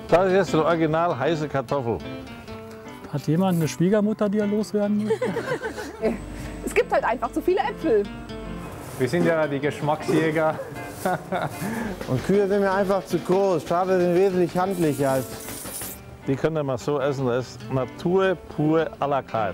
Das ist jetzt eine original heiße Kartoffel. Hat jemand eine Schwiegermutter, die er loswerden will? Es gibt halt einfach zu viele Äpfel. Wir sind ja die Geschmacksjäger. Und Kühe sind mir einfach zu groß. Schafe sind wesentlich handlicher als. Die könnt ihr mal so essen, das ist Natur pur à la carte.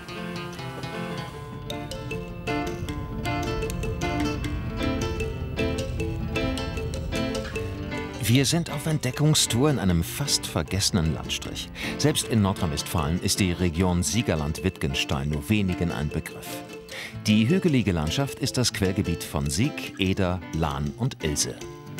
Wir sind auf Entdeckungstour in einem fast vergessenen Landstrich. Selbst in Nordrhein-Westfalen ist die Region Siegerland-Wittgenstein nur wenigen ein Begriff. Die hügelige Landschaft ist das Quellgebiet von Sieg, Eder, Lahn und Ilse.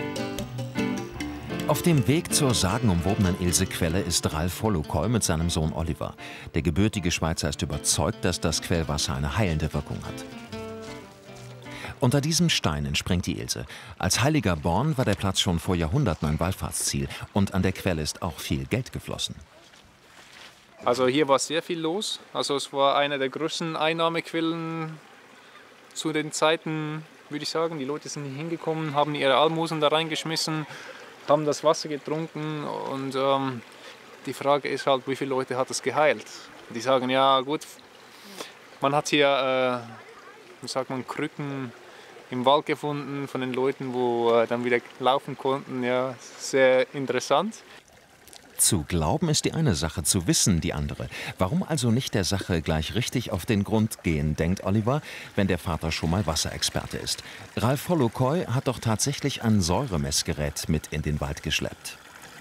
Auf dem Weg zur sagenumwobenen Ilse-Quelle ist Ralf Hollukoy mit seinem Sohn Oliver. Der gebürtige Schweizer ist überzeugt, dass das Quellwasser eine heilende Wirkung hat. Unter diesem Stein entspringt die Ilse. Als heiliger Born war der Platz schon vor Jahrhunderten ein Wallfahrtsziel und an der Quelle ist auch viel Geld geflossen. Also hier war sehr viel los. Also es war eine der größten Einnahmequellen zu den Zeiten, würde ich sagen. Die Leute sind hier hingekommen, haben ihre Almosen da reingeschmissen, haben das Wasser getrunken und die Frage ist halt, wie viele Leute hat es geheilt? Die sagen, ja gut, man hat hier, wie sagt man, Krücken im Wald gefunden von den Leuten, wo dann wieder laufen konnten. Ja, sehr interessant. Zu glauben ist die eine Sache, zu wissen die andere. Warum also nicht der Sache gleich richtig auf den Grund gehen, denkt Oliver, wenn der Vater schon mal Wasserexperte ist. Ralf Hollukoy hat doch tatsächlich ein Säuremessgerät mit in den Wald geschleppt.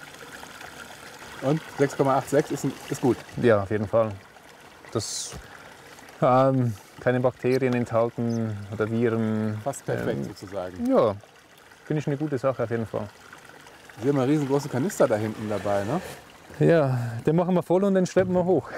Und 6,86 ist gut. Ja, auf jeden Fall. Das keine Bakterien enthalten oder Viren. Fast perfekt sozusagen. Ja, finde ich eine gute Sache auf jeden Fall. Wir haben einen riesengroßen Kanister da hinten dabei, ne? Ja, den machen wir voll und den schleppen wir hoch.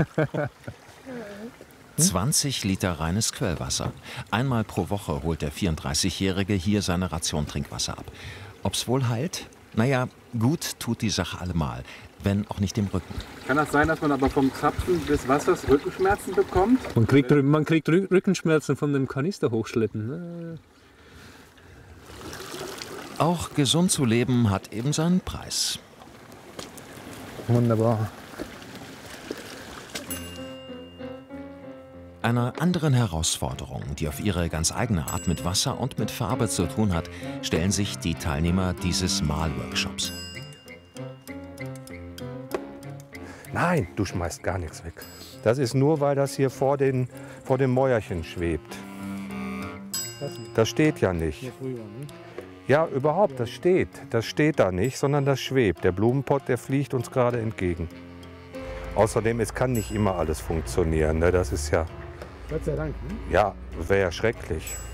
20 Liter reines Quellwasser. Einmal pro Woche holt der 34-Jährige hier seine Ration Trinkwasser ab. Ob's wohl heilt? Naja, gut tut die Sache allemal, wenn auch nicht im Rücken. Kann das sein, dass man aber vom Zapfen des Wassers Rückenschmerzen bekommt? Man kriegt Rückenschmerzen von dem Kanister hochschleppen. Auch gesund zu leben hat eben seinen Preis. Wunderbar. Einer anderen Herausforderung, die auf ihre ganz eigene Art mit Wasser und mit Farbe zu tun hat, stellen sich die Teilnehmer dieses Malworkshops. Nein, du schmeißt gar nichts weg. Das ist nur, weil das hier vor dem Mäuerchen schwebt. Das steht ja nicht. Ja, überhaupt, das steht. Das steht da nicht, sondern das schwebt. Der Blumenpott, der fliegt uns gerade entgegen. Außerdem, es kann nicht immer alles funktionieren. Ne? Das ist ja... Gott sei Dank. Ja, wäre ja schrecklich.